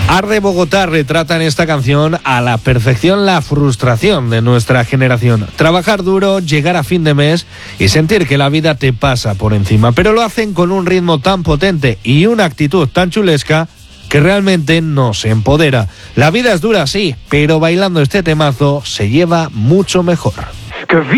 Arde Bogotá retrata en esta canción a la perfección la frustración de nuestra generación. Trabajar duro, llegar a fin de mes y sentir que la vida te pasa por encima. Pero lo hacen con un ritmo tan potente y una actitud tan chulesca que realmente nos empodera. La vida es dura, sí, pero bailando este temazo se lleva mucho mejor.